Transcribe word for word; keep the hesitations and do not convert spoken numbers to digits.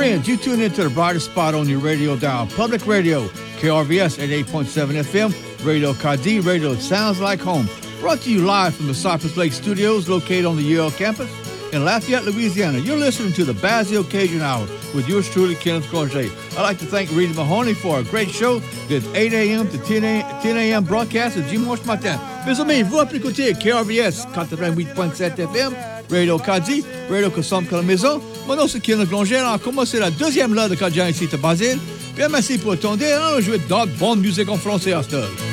friends, you tune into the brightest spot on your radio dial. Public Radio, K R V S eighty-eight point seven F M, Radio Kadi, Radio Sounds Like Home. Brought to you live from the Cypress Lake Studios located on the U L campus in Lafayette, Louisiana. You're listening to the Basil Cajun Hour with yours truly, Kenneth Granger. I'd like to thank Rita Mahoney for a great show. Did eight a.m. to ten a.m. broadcast de dimanche matin. Mes amis, vous pouvez écouter K R V S quatre-vingt-huit point sept F M, Radio Kadi, Radio Consomme comme la maison. Mon nom c'est Kenneth Granger. On a commencé la deuxième heure de Cajun ici à Basile. Bien merci pour attendre. On a joué de bonne musique en français à cette heure.